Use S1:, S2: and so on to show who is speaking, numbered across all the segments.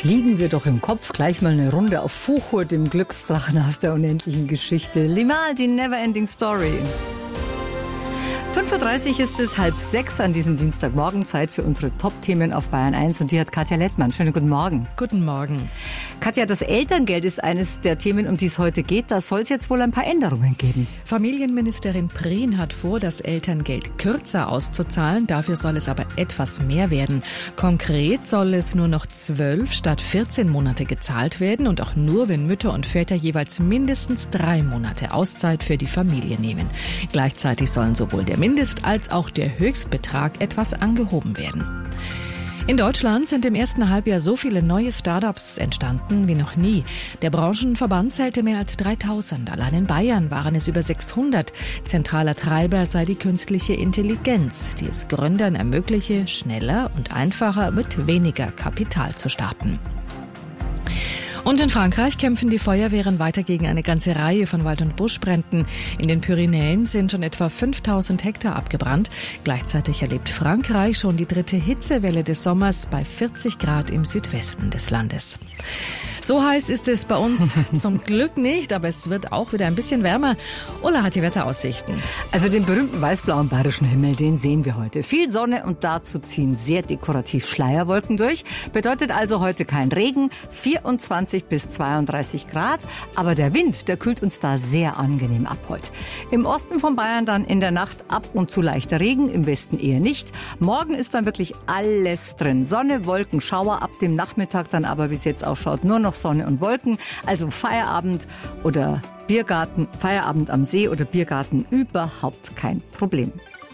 S1: Fliegen wir doch im Kopf gleich mal eine Runde auf Fuchur, dem Glücksdrachen aus der unendlichen Geschichte. Limahl, die Neverending Story. 5.30 Uhr ist es, 5:30 an diesem Dienstagmorgen. Zeit für unsere Top-Themen auf Bayern 1. Und die hat Katja Lettmann. Schönen guten Morgen.
S2: Guten Morgen.
S1: Katja, das Elterngeld ist eines der Themen, um die es heute geht. Da soll es jetzt wohl ein paar Änderungen geben.
S2: Familienministerin Prien hat vor, das Elterngeld kürzer auszuzahlen. Dafür soll es aber etwas mehr werden. Konkret soll es nur noch 12 statt 14 Monate gezahlt werden und auch nur, wenn Mütter und Väter jeweils mindestens 3 Monate Auszeit für die Familie nehmen. Gleichzeitig sollen sowohl der Mindest- als auch der Höchstbetrag etwas angehoben werden. In Deutschland sind im ersten Halbjahr so viele neue Start-ups entstanden wie noch nie. Der Branchenverband zählte mehr als 3000. Allein in Bayern waren es über 600. Zentraler Treiber sei die künstliche Intelligenz, die es Gründern ermögliche, schneller und einfacher mit weniger Kapital zu starten. Und in Frankreich kämpfen die Feuerwehren weiter gegen eine ganze Reihe von Wald- und Buschbränden. In den Pyrenäen sind schon etwa 5000 Hektar abgebrannt. Gleichzeitig erlebt Frankreich schon die 3. Hitzewelle des Sommers bei 40 Grad im Südwesten des Landes. So heiß ist es bei uns zum Glück nicht, aber es wird auch wieder ein bisschen wärmer. Ulla hat die Wetteraussichten.
S1: Also den berühmten weiß-blauen bayerischen Himmel, den sehen wir heute. Viel Sonne und dazu ziehen sehr dekorativ Schleierwolken durch. Bedeutet also heute kein Regen, 24 bis 32 Grad. Aber der Wind, der kühlt uns da sehr angenehm ab heute. Im Osten von Bayern dann in der Nacht ab und zu leichter Regen, im Westen eher nicht. Morgen ist dann wirklich alles drin. Sonne, Wolken, Schauer, ab dem Nachmittag dann aber, wie es jetzt ausschaut, nur noch Sonne und Wolken. Also Feierabend oder Biergarten, Feierabend am See oder Biergarten, überhaupt kein Problem.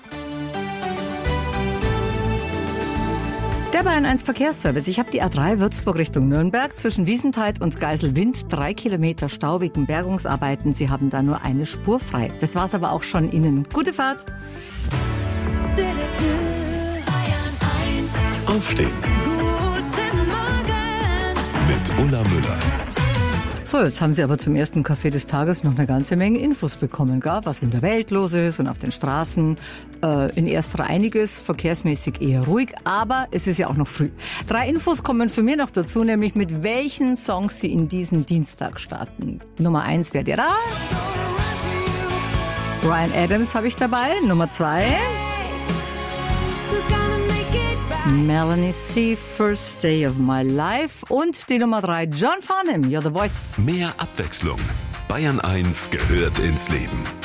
S1: Der Bayern 1 Verkehrsservice. Ich habe die A3 Würzburg Richtung Nürnberg zwischen Wiesenthal und Geiselwind 3 Kilometer Stau wegen Bergungsarbeiten. Sie haben da nur eine Spur frei. Das war's aber auch schon Ihnen. Gute Fahrt.
S3: Aufstehen.
S4: Guten Morgen.
S3: Mit Ulla Müller.
S1: So, jetzt haben Sie aber zum ersten Café des Tages noch eine ganze Menge Infos bekommen, gell? Was in der Welt los ist und auf den Straßen. In erster einiges, verkehrsmäßig eher ruhig, aber es ist ja auch noch früh. 3 Infos kommen von mir noch dazu, nämlich mit welchen Songs Sie in diesen Dienstag starten. Nummer 1 wäre der da. Bryan Adams habe ich dabei. Nummer 2. Melanie C., First Day of My Life. Und die Nummer 3, John Farnham, You're the Voice.
S3: Mehr Abwechslung. Bayern 1 gehört ins Leben.